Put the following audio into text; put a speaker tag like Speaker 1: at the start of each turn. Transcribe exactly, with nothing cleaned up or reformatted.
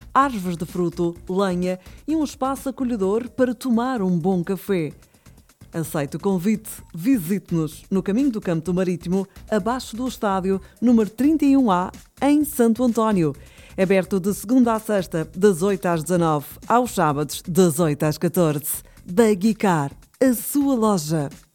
Speaker 1: árvores de fruto, lenha e um espaço acolhedor para tomar um bom café. Aceite o convite. Visite-nos no Caminho do Campo do Marítimo, abaixo do estádio, número trinta e um A, em Santo António. Aberto de segunda a sexta, das oito às dezanove, aos sábados, das oito às catorze. Baguicar, a sua loja.